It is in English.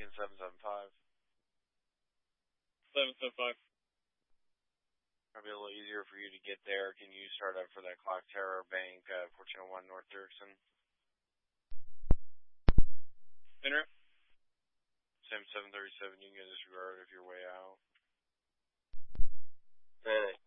Lincoln 775. 775. Probably a little easier for you to get there. Can you start up for that Clock Tower Bank, 1401 North Dirksen? Interrupt. Sim 737, you can get disregarded if you're way out. Panic.